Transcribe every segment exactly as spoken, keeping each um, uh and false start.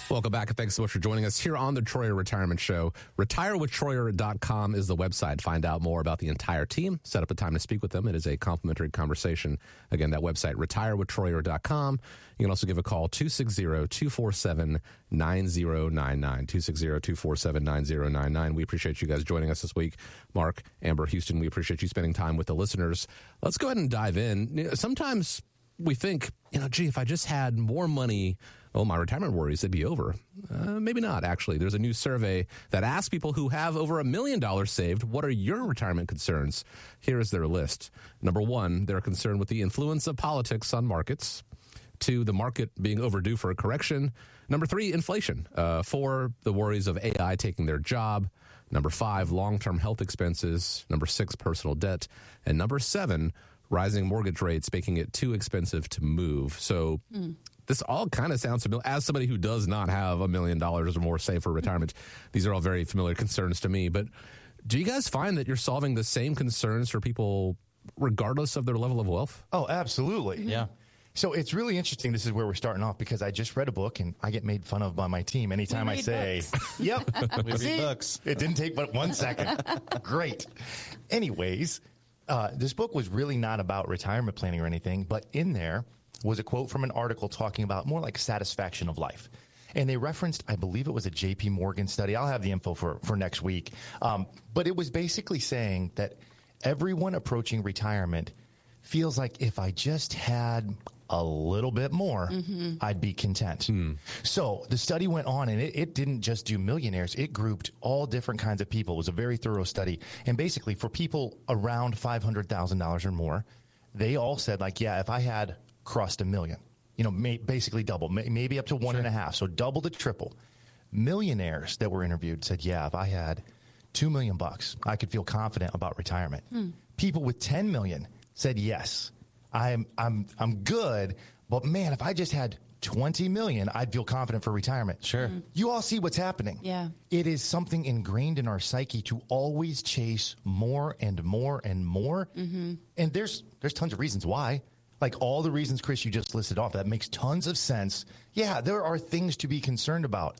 Welcome back, and thanks so much for joining us here on the Troyer Retirement Show. retire with troyer dot com is the website. Find out more about the entire team. Set up a time to speak with them. It is a complimentary conversation. Again, that website, retire with troyer dot com. You can also give a call, two six zero, two four seven, nine zero nine nine, two six zero, two four seven, nine zero nine nine. We appreciate you guys joining us this week. Mark, Amber, Houston, we appreciate you spending time with the listeners. Let's go ahead and dive in. Sometimes we think, you know, gee, if I just had more money, oh, my retirement worries, it'd be over. Uh, maybe not, actually. There's a new survey that asks people who have over a million dollars saved, what are your retirement concerns? Here is their list. Number one, they're concerned with the influence of politics on markets. Two, the market being overdue for a correction. Number three, inflation. Uh, four, the worries of A I taking their job. Number five, long-term health expenses. Number six, personal debt. And number seven, rising mortgage rates, making it too expensive to move. So mm. this all kind of sounds familiar. As somebody who does not have a million dollars or more saved for retirement, these are all very familiar concerns to me. But do you guys find that you're solving the same concerns for people regardless of their level of wealth? Oh, absolutely. Yeah. So it's really interesting. This is where we're starting off because I just read a book and I get made fun of by my team anytime I say, books. yep, we read see, books. It didn't take but one second. Great. Anyways, uh, this book was really not about retirement planning or anything, but in there was a quote from an article talking about more like satisfaction of life. And they referenced, I believe it was a J P Morgan study. I'll have the info for, for next week. Um, but it was basically saying that everyone approaching retirement feels like if I just had a little bit more, mm-hmm. I'd be content. Hmm. So the study went on and it, it didn't just do millionaires. It grouped all different kinds of people. It was a very thorough study. And basically for people around five hundred thousand dollars or more, they all said like, yeah, if I had crossed a million, you know, may, basically double, may, maybe up to one sure. and a half. So double to triple. Millionaires that were interviewed said, yeah, if I had two million bucks, I could feel confident about retirement. Hmm. People with ten million said, yes, I'm, I'm, I'm good. But man, if I just had twenty million, I'd feel confident for retirement. Sure. Mm-hmm. You all see what's happening. Yeah. It is something ingrained in our psyche to always chase more and more and more. Mm-hmm. And there's, there's tons of reasons why. Like all the reasons, Chris, you just listed off, that makes tons of sense. Yeah, there are things to be concerned about.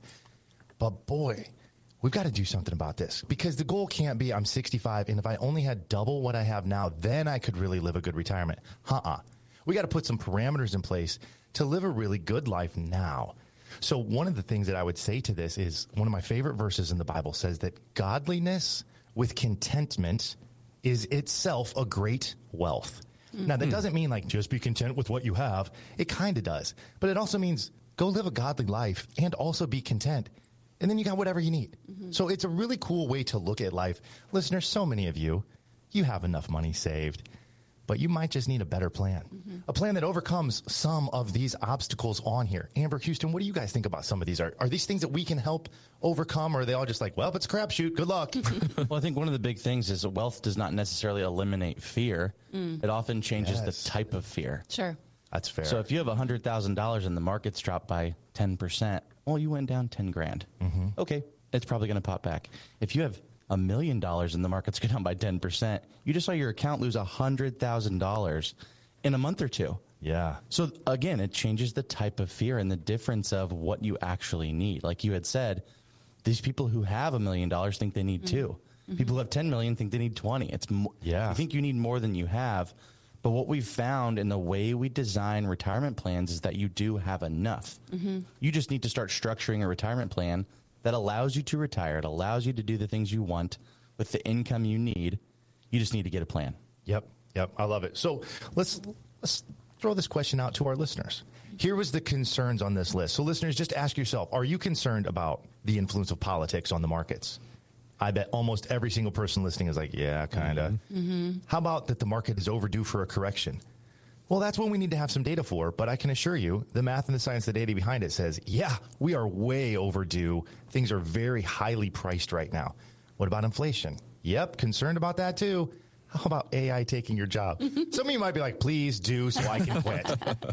But boy, we've got to do something about this because the goal can't be I'm sixty-five and if I only had double what I have now, then I could really live a good retirement. Uh-uh. We got to put some parameters in place to live a really good life now. So one of the things that I would say to this is one of my favorite verses in the Bible says that godliness with contentment is itself a great wealth. Mm-hmm. Now, that doesn't mean like just be content with what you have. It kind of does. But it also means go live a godly life and also be content. And then you got whatever you need. Mm-hmm. So it's a really cool way to look at life. Listeners, so many of you, you have enough money saved, but you might just need a better plan. Mm-hmm. A plan that overcomes some of these obstacles on here. Amber, Houston, what do you guys think about some of these? Are, are these things that we can help overcome, or are they all just like, well, it's a crapshoot, good luck? Well, I think one of the big things is that wealth does not necessarily eliminate fear. Mm. It often changes yes. the type of fear. Sure. That's fair. So if you have one hundred thousand dollars and the market's dropped by ten percent, well, you went down ten grand. Mm-hmm. Okay, it's probably going to pop back. If you have a million dollars and the market's going down by ten percent, you just saw your account lose one hundred thousand dollars in a month or two. Yeah. So again, it changes the type of fear and the difference of what you actually need. Like you had said, these people who have a million dollars think they need mm-hmm. two. Mm-hmm. People who have ten million think they need twenty. It's mo- yeah. You think you need more than you have. But what we've found in the way we design retirement plans is that you do have enough. Mm-hmm. You just need to start structuring a retirement plan that allows you to retire. It allows you to do the things you want with the income you need. You just need to get a plan. Yep. Yep. I love it. So let's let's throw this question out to our listeners. Here was the concerns on this list. So listeners, just ask yourself, are you concerned about the influence of politics on the markets? I bet almost every single person listening is like, yeah, kind of. Mm-hmm. Mm-hmm. How about that the market is overdue for a correction? Well, that's what we need to have some data for, but I can assure you the math and the science, the data behind it says, yeah, we are way overdue. Things are very highly priced right now. What about inflation? Yep, concerned about that too. How about A I taking your job? Some of you might be like, please do so I can quit.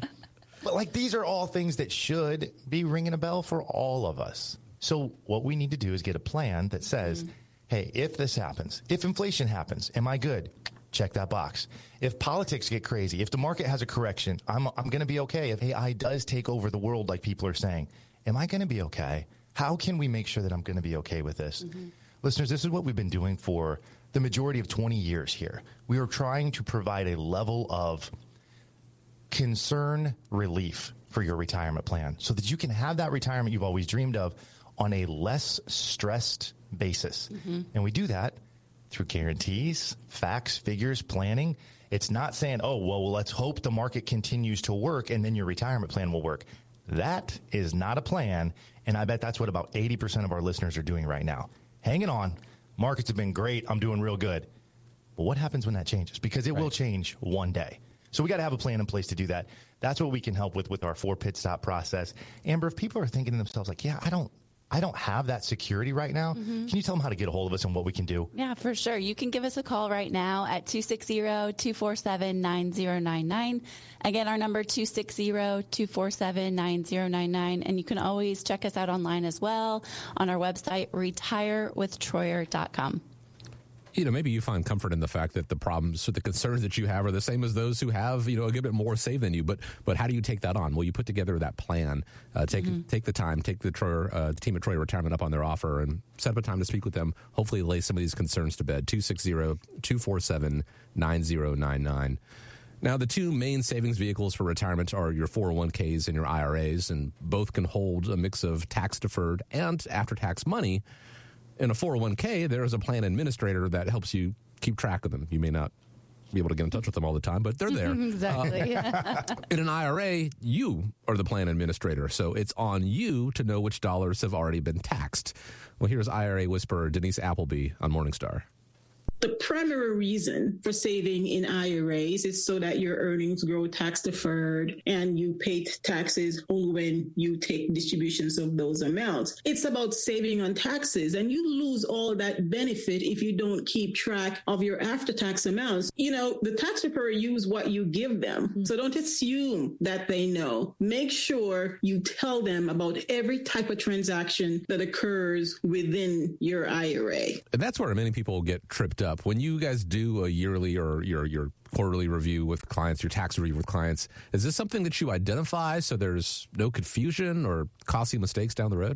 But like these are all things that should be ringing a bell for all of us. So what we need to do is get a plan that says, mm-hmm. hey, if this happens, if inflation happens, am I good? Check that box. If politics get crazy, if the market has a correction, I'm I'm going to be okay. If A I does take over the world like people are saying, am I going to be okay? How can we make sure that I'm going to be okay with this? Mm-hmm. Listeners, this is what we've been doing for the majority of twenty years here. We are trying to provide a level of concern relief for your retirement plan so that you can have that retirement you've always dreamed of on a less stressed basis. Mm-hmm. And we do that through guarantees, facts, figures, planning. It's not saying, oh, well, let's hope the market continues to work and then your retirement plan will work. That is not a plan, and I bet that's what about eighty percent of our listeners are doing right now. Hanging on. Markets have been great. I'm doing real good. But what happens when that changes? Because it right. will change one day. So we got to have a plan in place to do that. That's what we can help with with our four pit stop process. Amber, if people are thinking to themselves like, yeah, I don't I don't have that security right now. Mm-hmm. Can you tell them how to get a hold of us and what we can do? Yeah, for sure. You can give us a call right now at two six zero, two four seven, nine zero nine nine. Again, our number two six zero, two four seven, nine zero nine nine. And you can always check us out online as well on our website, retire with troyer dot com. You know, maybe you find comfort in the fact that the problems or the concerns that you have are the same as those who have, you know, a good bit more saved than you. But but how do you take that on? Well, you put together that plan, uh, take mm-hmm. take the time, take the Troyer, uh, the team at Troyer Retirement up on their offer and set up a time to speak with them. Hopefully lay some of these concerns to bed. two six zero, two four seven, nine zero nine nine. Now, the two main savings vehicles for retirement are your four oh one k's and your I R As, and both can hold a mix of tax-deferred and after-tax money. In a four oh one k, there is a plan administrator that helps you keep track of them. You may not be able to get in touch with them all the time, but they're there. Exactly. Uh, in an I R A, you are the plan administrator, so it's on you to know which dollars have already been taxed. Well, here's I R A whisperer Denise Appleby on Morningstar. The primary reason for saving in I R As is so that your earnings grow tax deferred and you pay taxes only when you take distributions of those amounts. It's about saving on taxes, and you lose all that benefit if you don't keep track of your after-tax amounts. You know, the tax preparer use what you give them. Mm-hmm. So don't assume that they know. Make sure you tell them about every type of transaction that occurs within your I R A. And that's where many people get tripped up. When you guys do a yearly or your your quarterly review with clients, your tax review with clients, is this something that you identify so there's no confusion or costly mistakes down the road?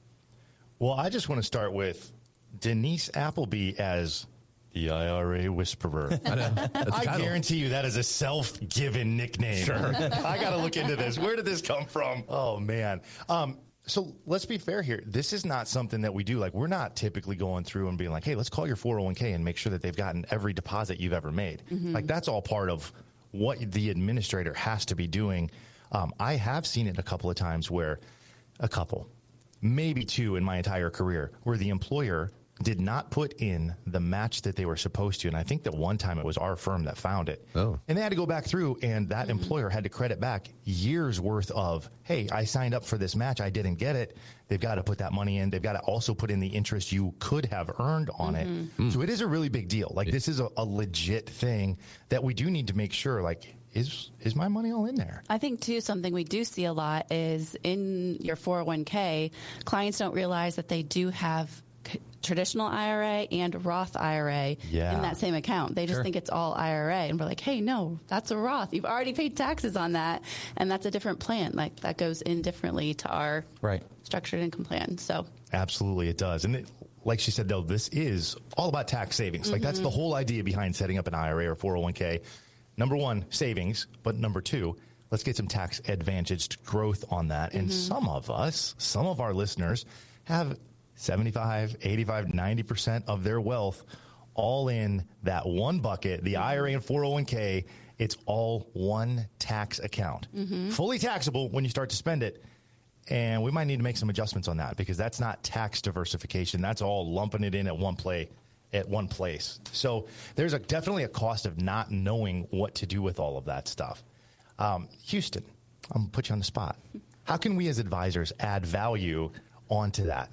Well, I just want to start with Denise Appleby as the I R A whisperer. I, know. I guarantee you that is a self-given nickname. Sure. I got to look into this. Where did this come from? Oh, man. Um, So let's be fair here. This is not something that we do. Like, we're not typically going through and being like, hey, let's call your four oh one k and make sure that they've gotten every deposit you've ever made. Mm-hmm. Like, that's all part of what the administrator has to be doing. Um, I have seen it a couple of times where a couple, maybe two in my entire career, where the employer did not put in the match that they were supposed to. And I think that one time it was our firm that found it. Oh. And they had to go back through, and that mm-hmm. employer had to credit back years worth of, hey, I signed up for this match. I didn't get it. They've got to put that money in. They've got to also put in the interest you could have earned on mm-hmm. it. Mm. So it is a really big deal. Like, this is a, a legit thing that we do need to make sure, like, is is my money all in there? I think, too, something we do see a lot is in your four oh one k, clients don't realize that they do have traditional I R A and Roth I R A yeah. in that same account. They just sure. think it's all I R A. And we're like, hey, no, that's a Roth. You've already paid taxes on that. And that's a different plan. Like, that goes in differently to our right. structured income plan. So absolutely it does. And it, like she said, though, this is all about tax savings. Mm-hmm. Like, that's the whole idea behind setting up an I R A or four oh one k. Number one, savings. But number two, let's get some tax advantaged growth on that. Mm-hmm. And some of us, some of our listeners have seventy-five, eighty-five, ninety percent of their wealth all in that one bucket, the I R A and four oh one k. It's all one tax account, mm-hmm. fully taxable when you start to spend it. And we might need to make some adjustments on that because that's not tax diversification. That's all lumping it in at one play, at one place. So there's a, definitely a cost of not knowing what to do with all of that stuff. Um, Houston, I'm going to put you on the spot. How can we as advisors add value onto that?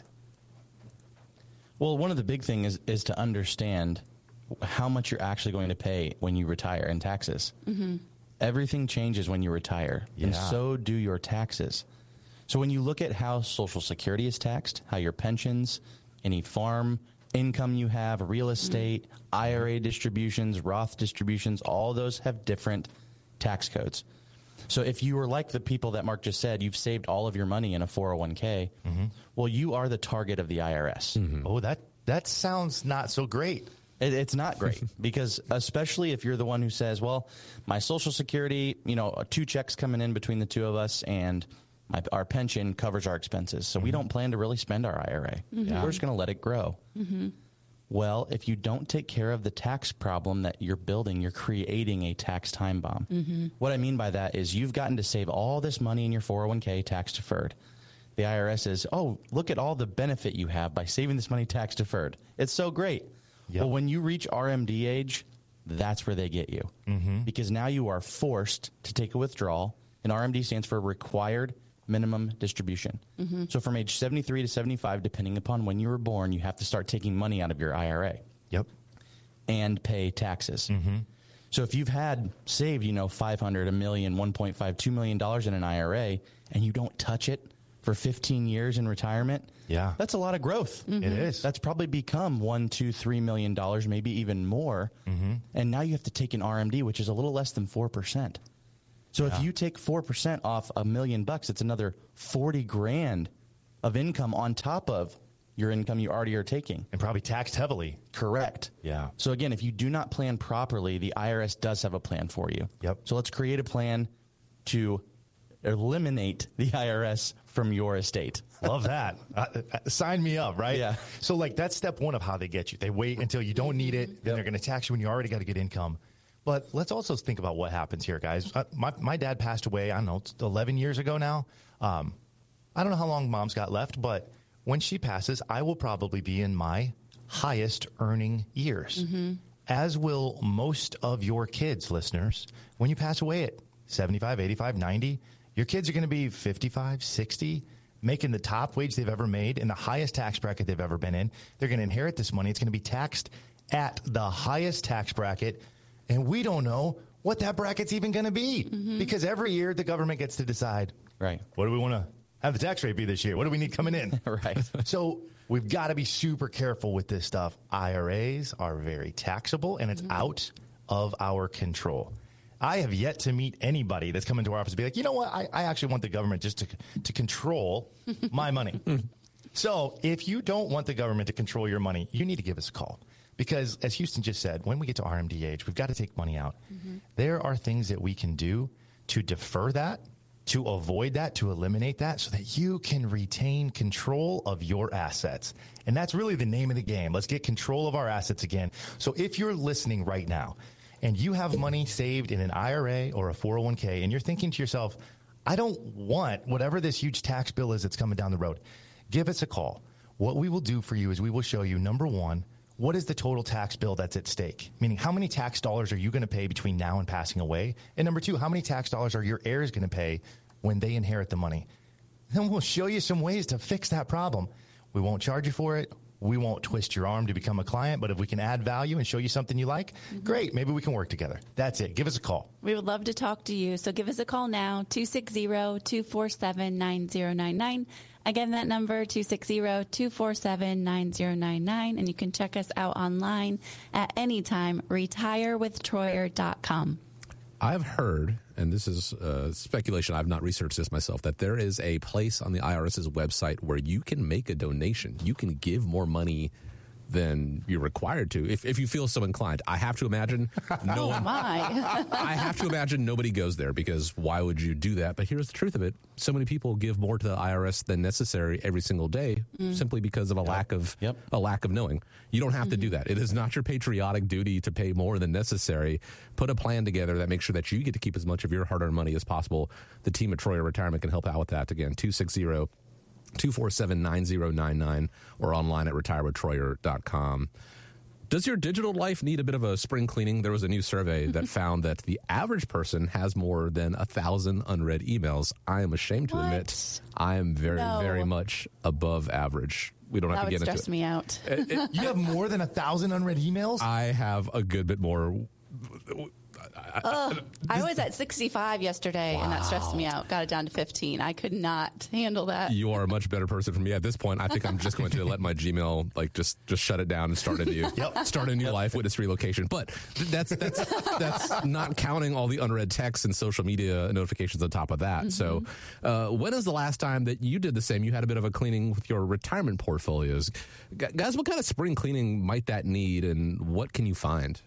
Well, one of the big things is, is to understand how much you're actually going to pay when you retire in taxes. Mm-hmm. Everything changes when you retire, yeah. and so do your taxes. So when you look at how Social Security is taxed, how your pensions, any farm income you have, real estate, mm-hmm. I R A distributions, Roth distributions, all those have different tax codes. So if you were like the people that Mark just said, you've saved all of your money in a four oh one k, mm-hmm. well, you are the target of the I R S. Mm-hmm. Oh, that that sounds not so great. It, it's not great because especially if you're the one who says, well, my Social Security, you know, two checks coming in between the two of us and my, our pension covers our expenses. So mm-hmm. we don't plan to really spend our I R A. Mm-hmm. We're just going to let it grow. Mm-hmm. Well, if you don't take care of the tax problem that you're building, you're creating a tax time bomb. Mm-hmm. What I mean by that is you've gotten to save all this money in your four oh one k tax deferred. The I R S says, oh, look at all the benefit you have by saving this money tax deferred. It's so great. Yep. Well, when you reach R M D age, that's where they get you. Mm-hmm. Because now you are forced to take a withdrawal, and R M D stands for Required Minimum Distribution. Mm-hmm. So from age seventy-three to seventy-five, depending upon when you were born, you have to start taking money out of your I R A. Yep. And pay taxes. Mm-hmm. So if you've had saved, you know, five hundred, a million, one point five, two million dollars in an I R A, and you don't touch it for fifteen years in retirement, yeah, that's a lot of growth. Mm-hmm. It is. That's probably become one, two, three million dollars, maybe even more. Mm-hmm. And now you have to take an R M D, which is a little less than four percent. So yeah. if you take four percent off a million bucks, it's another forty grand of income on top of your income you already are taking. And probably taxed heavily. Correct. Yeah. So again, if you do not plan properly, the I R S does have a plan for you. Yep. So let's create a plan to eliminate the I R S from your estate. Love that. Uh, uh, sign me up, right? Yeah. So like that's step one of how they get you. They wait until you don't need it, then yep. they're going to tax you when you already got a good income. But let's also think about what happens here, guys. Uh, my, my dad passed away, I don't know, eleven years ago now. Um, I don't know how long mom's got left, but when she passes, I will probably be in my highest earning years, mm-hmm. as will most of your kids, listeners. When you pass away at seventy-five, eighty-five, ninety, your kids are going to be fifty-five, sixty, making the top wage they've ever made in the highest tax bracket they've ever been in. They're going to inherit this money. It's going to be taxed at the highest tax bracket. And we don't know what that bracket's even going to be mm-hmm. because every year the government gets to decide, right? What do we want to have the tax rate be this year? What do we need coming in? Right. So we've got to be super careful with this stuff. I R As are very taxable and it's mm-hmm. out of our control. I have yet to meet anybody that's come into our office and be like, you know what? I, I actually want the government just to, to control my money. So if you don't want the government to control your money, you need to give us a call. Because as Houston just said, when we get to R M D age, we've got to take money out. Mm-hmm. There are things that we can do to defer that, to avoid that, to eliminate that, so that you can retain control of your assets. And that's really the name of the game. Let's get control of our assets again. So if you're listening right now and you have money saved in an I R A or a four oh one k, and you're thinking to yourself, I don't want whatever this huge tax bill is that's coming down the road, give us a call. What we will do for you is we will show you, number one, what is the total tax bill that's at stake? Meaning, how many tax dollars are you going to pay between now and passing away? And number two, how many tax dollars are your heirs going to pay when they inherit the money? Then we'll show you some ways to fix that problem. We won't charge you for it. We won't twist your arm to become a client. But if we can add value and show you something you like, mm-hmm. great. Maybe we can work together. That's it. Give us a call. We would love to talk to you. So give us a call now, two six zero, two four seven, nine zero nine nine. Again, that number, two six zero, two four seven, nine zero nine nine. And you can check us out online at anytime, retire with troyer dot com. I've heard, and this is uh, speculation, I've not researched this myself, that there is a place on the IRS's website where you can make a donation. You can give more money than you're required to, if if you feel so inclined. I have to imagine no one, oh my. I have to imagine nobody goes there, because why would you do that? But here's the truth of it. So many people give more to the I R S than necessary every single day, mm. simply because of a yep. lack of yep. a lack of knowing. You don't have mm-hmm. to do that. It is not your patriotic duty to pay more than necessary. Put a plan together that makes sure that you get to keep as much of your hard-earned money as possible. The team at Troyer Retirement can help out with that. Again, two six zero, two four seven, nine zero nine nine or online at retire with troyer dot com. Does your digital life need a bit of a spring cleaning? There was a new survey that found that the average person has more than a thousand unread emails. I am ashamed to what? admit I am very, no. very much above average. We don't that have to get into it. That would stress me out. It, it, you have more than a thousand unread emails? I have a good bit more. Ugh, I was at sixty-five yesterday, wow. and that stressed me out. Got it down to fifteen. I could not handle that. You are a much better person for me at this point. I think I'm just going to let my Gmail like just just shut it down and start a new yep. start a new yep. life, witness relocation. But that's that's that's not counting all the unread texts and social media notifications on top of that. Mm-hmm. So, uh, when is the last time that you did the same? You had a bit of a cleaning with your retirement portfolios, guys. What kind of spring cleaning might that need, and what can you find?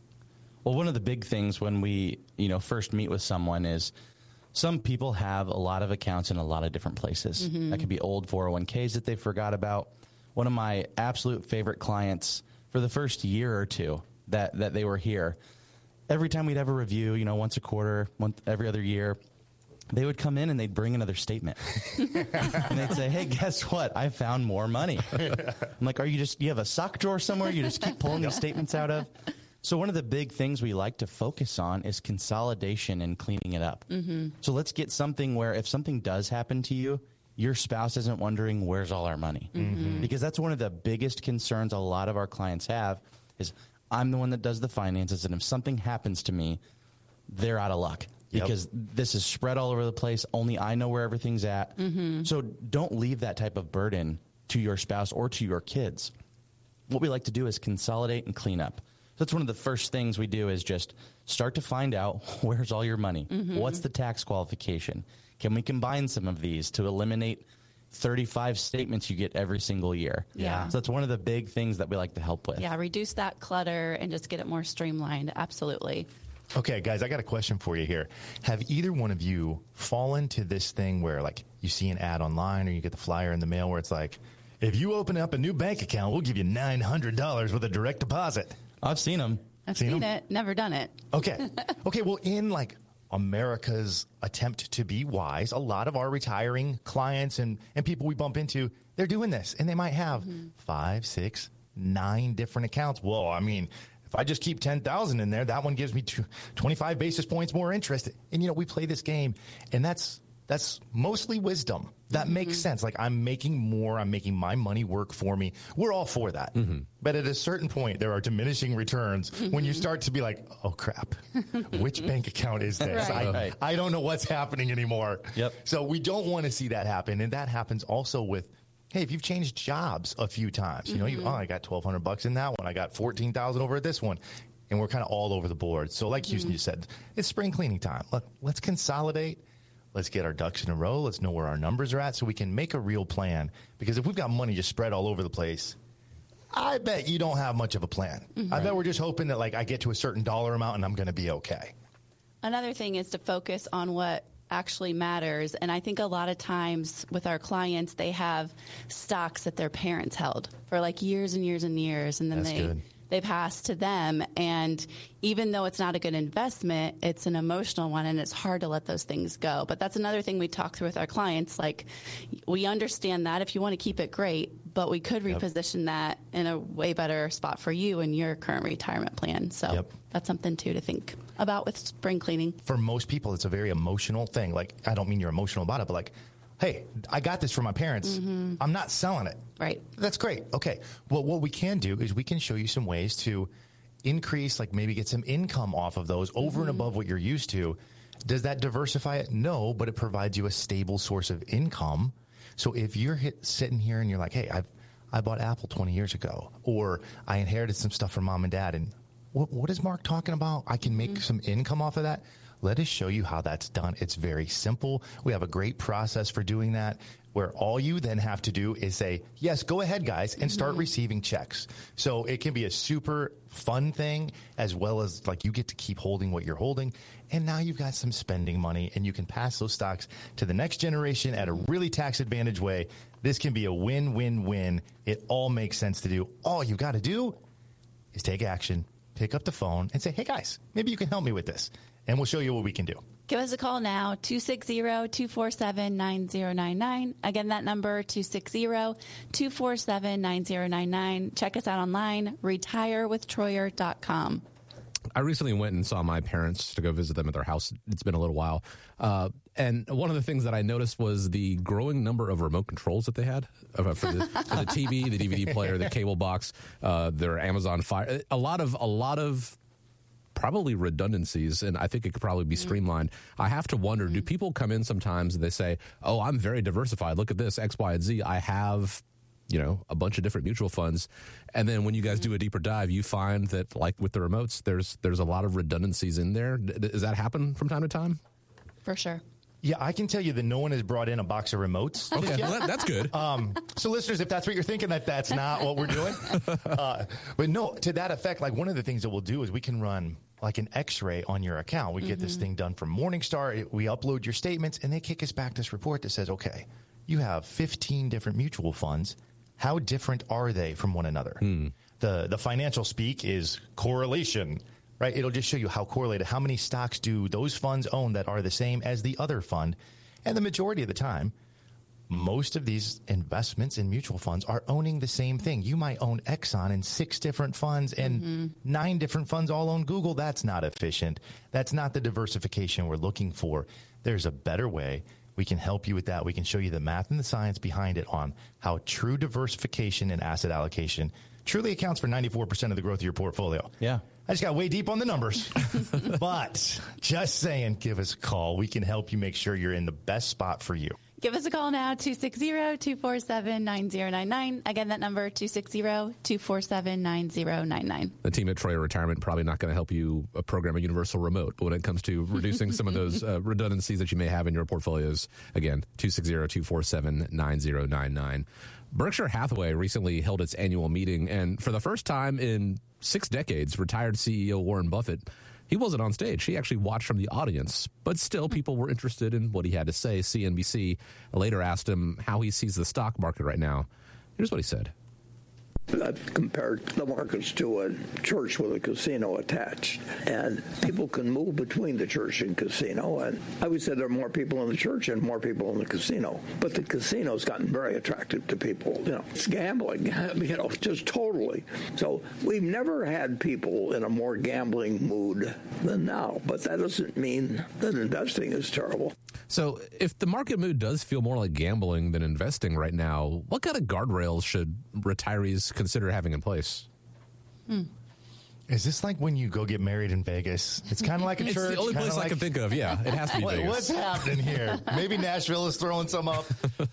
Well, one of the big things when we, you know, first meet with someone is some people have a lot of accounts in a lot of different places. Mm-hmm. That could be old four oh one k's that they forgot about. One of my absolute favorite clients for the first year or two that, that they were here, every time we'd have a review, you know, once a quarter, once, every other year, they would come in and they'd bring another statement. And they'd say, hey, guess what? I found more money. I'm like, are you just, you have a sock drawer somewhere you just keep pulling these statements out of? So one of the big things we like to focus on is consolidation and cleaning it up. Mm-hmm. So let's get something where if something does happen to you, your spouse isn't wondering, where's all our money? Mm-hmm. Because that's one of the biggest concerns a lot of our clients have is I'm the one that does the finances, and if something happens to me, they're out of luck. Because yep. this is spread all over the place. Only I know where everything's at. Mm-hmm. So don't leave that type of burden to your spouse or to your kids. What we like to do is consolidate and clean up. That's one of the first things we do is just start to find out where's all your money. Mm-hmm. What's the tax qualification? Can we combine some of these to eliminate thirty-five statements you get every single year? Yeah. So that's one of the big things that we like to help with. Yeah, reduce that clutter and just get it more streamlined. Absolutely. Okay, guys, I got a question for you here. Have either one of you fallen to this thing where, like, you see an ad online or you get the flyer in the mail where it's like, if you open up a new bank account, we'll give you nine hundred dollars with a direct deposit? I've seen them. I've seen, seen it. Never done it. Okay. Okay, well, in, like, America's attempt to be wise, a lot of our retiring clients and, and people we bump into, they're doing this, and they might have mm-hmm. five, six, nine different accounts. Well, I mean, if I just keep ten thousand in there, that one gives me two, twenty-five basis points more interest. And, you know, we play this game, and that's that's mostly wisdom. That mm-hmm. makes sense. Like, I'm making more. I'm making my money work for me. We're all for that. Mm-hmm. But at a certain point, there are diminishing returns mm-hmm. when you start to be like, oh, crap, which bank account is this? Right. I, right. I don't know what's happening anymore. Yep. So we don't want to see that happen. And that happens also with, hey, if you've changed jobs a few times, you know, mm-hmm. you, oh, I got twelve hundred bucks in that one. I got fourteen thousand over at this one. And we're kind of all over the board. So like Houston, mm-hmm. you said, it's spring cleaning time. Look, let's consolidate. Let's get our ducks in a row. Let's know where our numbers are at so we can make a real plan. Because if we've got money just spread all over the place, I bet you don't have much of a plan. Mm-hmm. I bet we're just hoping that, like, I get to a certain dollar amount and I'm going to be okay. Another thing is to focus on what actually matters. And I think a lot of times with our clients, they have stocks that their parents held for like years and years and years. And then That's they... good. They pass to them, and even though it's not a good investment, it's an emotional one, and it's hard to let those things go. But that's another thing we talk through with our clients. Like, we understand that if you want to keep it, great, but we could reposition yep. that in a way better spot for you in your current retirement plan. So yep. that's something, too, to think about with spring cleaning. For most people, it's a very emotional thing. Like, I don't mean you're emotional about it, but like, hey, I got this from my parents. Mm-hmm. I'm not selling it. Right. That's great. Okay. Well, what we can do is we can show you some ways to increase, like maybe get some income off of those over mm-hmm. and above what you're used to. Does that diversify it? No, but it provides you a stable source of income. So if you're hit, sitting here and you're like, hey, I've, I bought Apple twenty years ago, or I inherited some stuff from mom and dad, and what, what is Mark talking about? I can make mm-hmm. some income off of that. Let us show you how that's done. It's very simple. We have a great process for doing that, where all you then have to do is say, yes, go ahead, guys, and start mm-hmm. receiving checks. So it can be a super fun thing, as well as, like, you get to keep holding what you're holding. And now you've got some spending money, and you can pass those stocks to the next generation at a really tax advantage way. This can be a win-win-win. It all makes sense to do. All you've got to do is take action, pick up the phone, and say, hey, guys, maybe you can help me with this. And we'll show you what we can do. Give us a call now, two six zero, two four seven, nine zero nine nine. Again, that number, two six zero, two four seven, nine zero nine nine. Check us out online, retire with troyer dot com. I recently went and saw my parents to go visit them at their house. It's been a little while. Uh, and one of the things that I noticed was the growing number of remote controls that they had uh, for, the, for the T V, the D V D player, the cable box, uh, their Amazon Fire. A lot of, a lot of probably redundancies, and I think it could probably be streamlined. I have to wonder, do people come in sometimes and they say, oh, I'm very diversified. Look at this, X, Y, and Z. I have, you know, a bunch of different mutual funds. And then when you guys do a deeper dive, you find that, like with the remotes, there's there's a lot of redundancies in there. Does that happen from time to time? For sure. Yeah, I can tell you that no one has brought in a box of remotes. Okay, well, that, that's good. Um, so, listeners, if that's what you're thinking, that that's not what we're doing. Uh, but no, to that effect, like one of the things that we'll do is we can run like an X-ray on your account. We mm-hmm. get this thing done from Morningstar. It, we upload your statements, and they kick us back this report that says, okay, you have fifteen different mutual funds. How different are they from one another? Hmm. The the financial speak is correlation. Right, it'll just show you how correlated, how many stocks do those funds own that are the same as the other fund. And the majority of the time, most of these investments in mutual funds are owning the same thing. You might own Exxon in six different funds and mm-hmm. nine different funds all own Google. That's not efficient. That's not the diversification we're looking for. There's a better way. We can help you with that. We can show you the math and the science behind it on how true diversification and asset allocation truly accounts for ninety-four percent of the growth of your portfolio. Yeah. I just got way deep on the numbers. But just saying, give us a call. We can help you make sure you're in the best spot for you. Give us a call now, two six zero, two four seven, nine zero nine nine. Again, that number, two six zero, two four seven, nine zero nine nine. The team at Troyer Retirement probably not going to help you uh, program a universal remote, but when it comes to reducing some of those uh, redundancies that you may have in your portfolios, again, two six zero, two four seven, nine zero nine nine. Berkshire Hathaway recently held its annual meeting, and for the first time in six decades, retired C E O Warren Buffett, he wasn't on stage. He actually watched from the audience, but still people were interested in what he had to say. C N B C later asked him how he sees the stock market right now. Here's what he said. I've compared the markets to a church with a casino attached, and people can move between the church and casino, and I would say there are more people in the church and more people in the casino, but the casino's gotten very attractive to people. You know, it's gambling, you know, just totally. So we've never had people in a more gambling mood than now, but that doesn't mean that investing is terrible. So if the market mood does feel more like gambling than investing right now, what kind of guardrails should retirees consider having in place? Hmm. Is this like when you go get married in Vegas? It's kind of like a it's church. It's the only place like, I can think of. Yeah, it has to be what, Vegas. What's happening here? Maybe Nashville is throwing some up.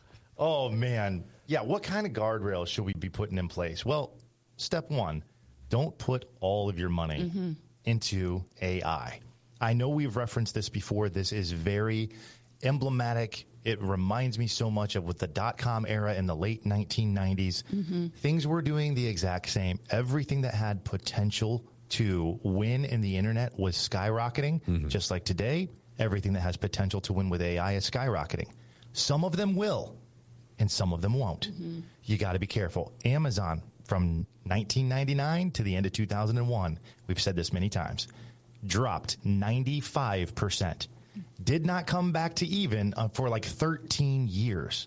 Oh, man. Yeah, what kind of guardrails should we be putting in place? Well, step one, don't put all of your money mm-hmm. into A I. I know we've referenced this before. This is very emblematic. It reminds me so much of with the dot-com era in the late nineteen nineties. Mm-hmm. Things were doing the exact same. Everything that had potential to win in the internet was skyrocketing. Mm-hmm. Just like today, everything that has potential to win with A I is skyrocketing. Some of them will, and some of them won't. Mm-hmm. You got to be careful. Amazon, from nineteen ninety-nine to the end of two thousand one, we've said this many times, dropped ninety-five percent. Did not come back to even uh, for like thirteen years.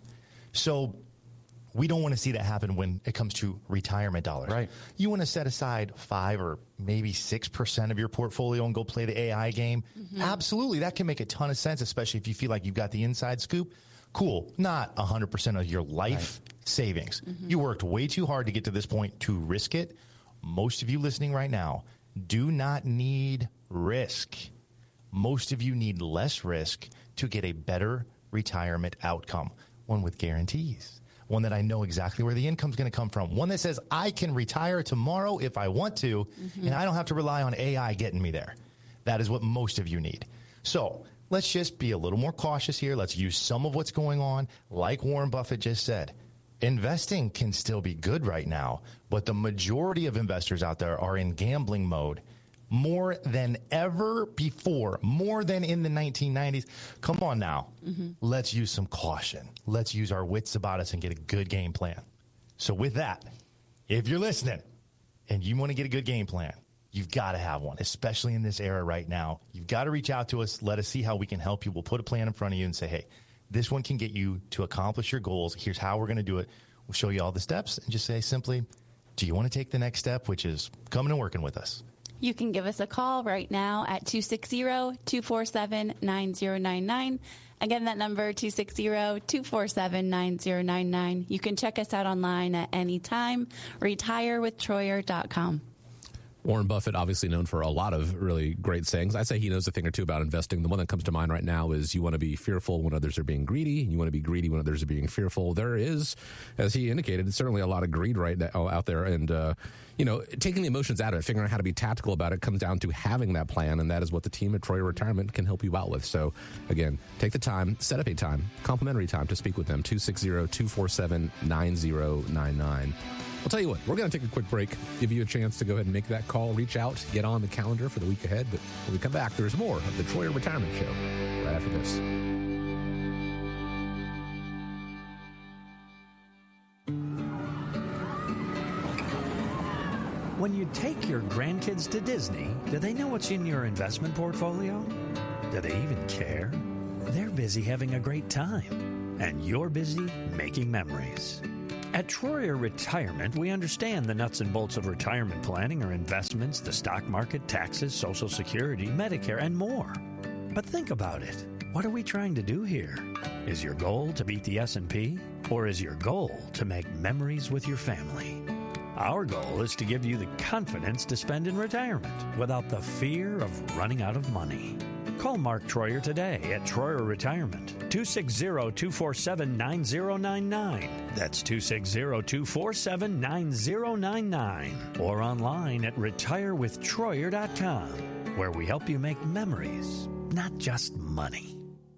So we don't want to see that happen when it comes to retirement dollars. Right. You want to set aside five or maybe six percent of your portfolio and go play the A I game. Mm-hmm. Absolutely. That can make a ton of sense, especially if you feel like you've got the inside scoop. Cool. Not one hundred percent of your life right. savings. Mm-hmm. You worked way too hard to get to this point to risk it. Most of you listening right now do not need risk. Most of you need less risk to get a better retirement outcome, one with guarantees, one that I know exactly where the income's going to come from, one that says I can retire tomorrow if I want to, mm-hmm. and I don't have to rely on A I getting me there. That is what most of you need. So let's just be a little more cautious here. Let's use some of what's going on. Like Warren Buffett just said, investing can still be good right now, but the majority of investors out there are in gambling mode. More than ever before, more than in the nineteen nineties. Come on now. Mm-hmm. Let's use some caution. Let's use our wits about us and get a good game plan. So with that, if you're listening and you want to get a good game plan, you've got to have one, especially in this era right now. You've got to reach out to us. Let us see how we can help you. We'll put a plan in front of you and say, hey, this one can get you to accomplish your goals. Here's how we're going to do it. We'll show you all the steps and just say simply, do you want to take the next step, which is coming and working with us? You can give us a call right now at two six zero, two four seven, nine zero nine nine. Again, that number, two six zero, two four seven, nine zero nine nine. You can check us out online at any time, retire with troyer dot com. Warren Buffett, obviously known for a lot of really great sayings. I say he knows a thing or two about investing. The one that comes to mind right now is you want to be fearful when others are being greedy. You want to be greedy when others are being fearful. There is, as he indicated, certainly a lot of greed right now out there. And, uh, you know, taking the emotions out of it, figuring out how to be tactical about it comes down to having that plan. And that is what the team at Troyer Retirement can help you out with. So, again, take the time, set up a time, complimentary time to speak with them, two six zero, two four seven, nine zero nine nine. I'll tell you what, we're going to take a quick break, give you a chance to go ahead and make that call, reach out, get on the calendar for the week ahead. But when we come back, there's more of the Troyer Retirement Show right after this. When you take your grandkids to Disney, do they know what's in your investment portfolio? Do they even care? They're busy having a great time, and you're busy making memories. At Troyer Retirement, we understand the nuts and bolts of retirement planning or investments, the stock market, taxes, Social Security, Medicare, and more. But think about it. What are we trying to do here? Is your goal to beat the S and P? Or is your goal to make memories with your family? Our goal is to give you the confidence to spend in retirement without the fear of running out of money. Call Mark Troyer today at Troyer Retirement, two six zero, two four seven, nine zero nine nine. That's two six zero, two four seven, nine zero nine nine. Or online at retire with troyer dot com, where we help you make memories, not just money.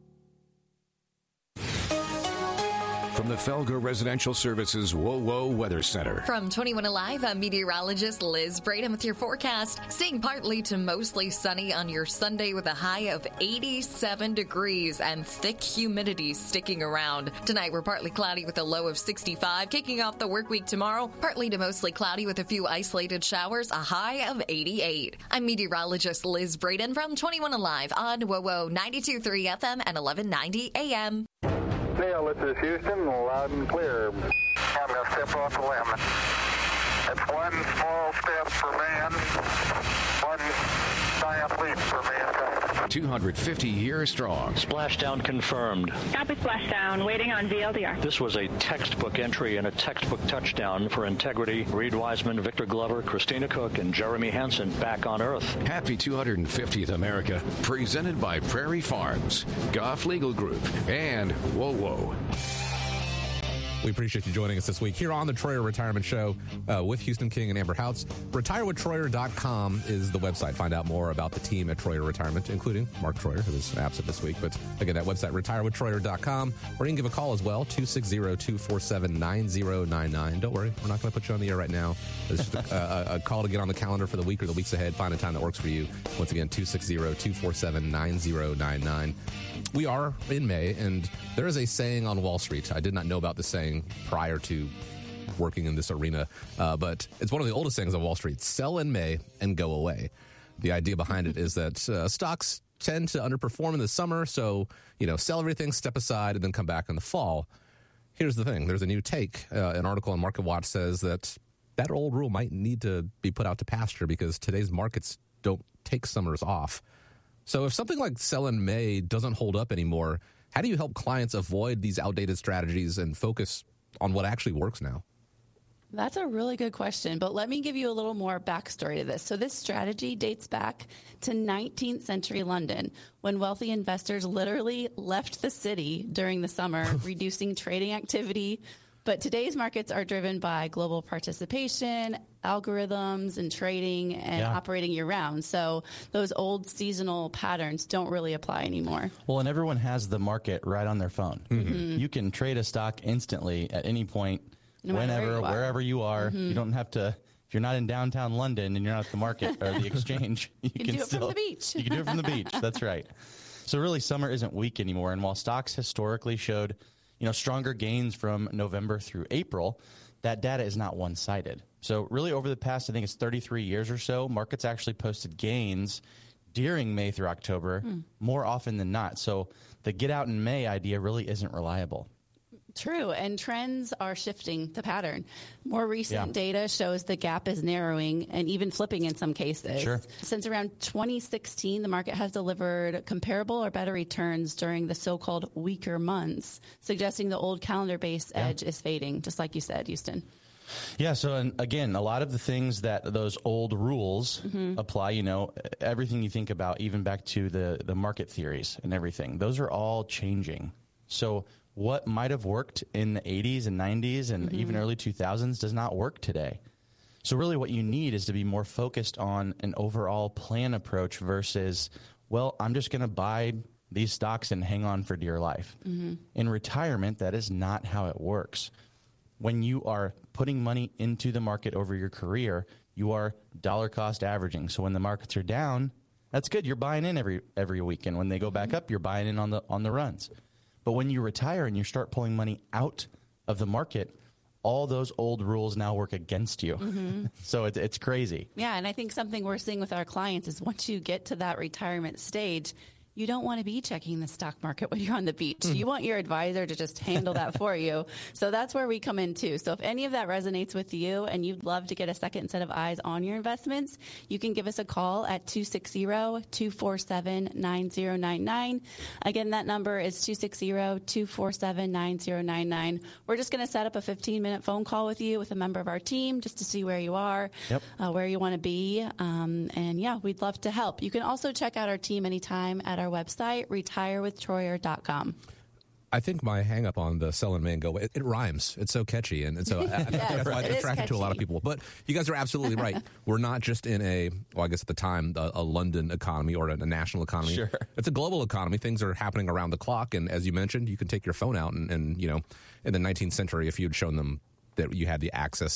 From the Felger Residential Services Whoa Whoa Weather Center. From twenty-one Alive, I'm meteorologist Liz Braden with your forecast. Staying partly to mostly sunny on your Sunday with a high of eighty-seven degrees and thick humidity sticking around. Tonight, we're partly cloudy with a low of sixty-five. Kicking off the work week tomorrow, partly to mostly cloudy with a few isolated showers, a high of eighty-eight. I'm meteorologist Liz Braden from twenty-one Alive on Whoa Whoa ninety-two point three F M and eleven ninety A M. Neil, this is Houston, loud and clear. I'm going to step off the limb. It's one small step for man, one giant leap for mankind. two hundred fifty years strong. Splashdown confirmed. Copy splashdown, waiting on V L D R. This was a textbook entry and a textbook touchdown for integrity. Reed Wiseman, Victor Glover, Christina Cook, and Jeremy Hansen back on Earth. Happy two hundred fiftieth America. Presented by Prairie Farms, Goff Legal Group, and Whoa Whoa. We appreciate you joining us this week here on the Troyer Retirement Show uh, with Houston King and Amber Houts. retire with troyer dot com is the website. Find out more about the team at Troyer Retirement, including Mark Troyer, who is absent this week. But again, that website, retire with troyer dot com, or you can give a call as well, two six zero, two four seven, nine zero nine nine. Don't worry, we're not going to put you on the air right now. It's just a, a, a call to get on the calendar for the week or the weeks ahead. Find a time that works for you. Once again, two six zero, two four seven, nine zero nine nine. We are in May, and there is a saying on Wall Street. I did not know about this saying prior to working in this arena, uh, but it's one of the oldest sayings on Wall Street. Sell in May and go away. The idea behind it is that uh, stocks tend to underperform in the summer, so, you know, sell everything, step aside, and then come back in the fall. Here's the thing. There's a new take. Uh, an article on MarketWatch says that that old rule might need to be put out to pasture because today's markets don't take summers off. So if something like sell in May doesn't hold up anymore, how do you help clients avoid these outdated strategies and focus on what actually works now? That's a really good question, but let me give you a little more backstory to this. So this strategy dates back to nineteenth century London, when wealthy investors literally left the city during the summer, reducing trading activity. But today's markets are driven by global participation, algorithms, and trading and yeah. operating year-round. So those old seasonal patterns don't really apply anymore. Well, and everyone has the market right on their phone. Mm-hmm. You can trade a stock instantly at any point, no whenever, where you wherever you are. Mm-hmm. You don't have to. If you're not in downtown London and you're not at the market or the exchange, you, you can, can do it still from the beach. You can do it from the beach. That's right. So really, summer isn't weak anymore. And while stocks historically showed, you know, stronger gains from November through April, that data is not one-sided. So really over the past, I think it's thirty-three years or so, markets actually posted gains during May through October mm. more often than not. So the get out in May idea really isn't reliable. True, and trends are shifting the pattern. More recent yeah. data shows the gap is narrowing and even flipping in some cases. Sure. Since around twenty sixteen, the market has delivered comparable or better returns during the so-called weaker months, suggesting the old calendar-based yeah. edge is fading, just like you said, Houston. Yeah. So, and again, a lot of the things that those old rules Mm-hmm. apply, you know, everything you think about, even back to the, the market theories and everything, those are all changing. So what might have worked in the eighties and nineties and Mm-hmm. even early two thousands does not work today. So really what you need is to be more focused on an overall plan approach versus, well, I'm just going to buy these stocks and hang on for dear life. Mm-hmm. In retirement, that is not how it works. When you are putting money into the market over your career, you are dollar cost averaging. So when the markets are down, that's good. You're buying in every every week. And when they go back up, you're buying in on the on the runs. But when you retire and you start pulling money out of the market, all those old rules now work against you. Mm-hmm. So it, it's crazy. Yeah, and I think something we're seeing with our clients is once you get to that retirement stage, you don't want to be checking the stock market when you're on the beach. Mm. You want your advisor to just handle that for you. So that's where we come in too. So if any of that resonates with you and you'd love to get a second set of eyes on your investments, you can give us a call at two six zero, two four seven, nine zero nine nine. Again, that number is two six zero, two four seven, nine zero nine nine. We're just going to set up a fifteen minute phone call with you with a member of our team just to see where you are, Yep. uh, where you want to be. Um, and yeah, we'd love to help. You can also check out our team anytime at our website, retire with troyer dot com. I think my hang up on the sell in May and go, it, it rhymes. It's so catchy. And, and so I, I think Yes, that's why it it's is attractive to a lot of catchy. people. But you guys are absolutely right. We're not just in a, well, I guess at the time, a, a London economy or a, a national economy. Sure. It's a global economy. Things are happening around the clock. And as you mentioned, you can take your phone out and, and you know, in the nineteenth century, if you'd shown them that you had the access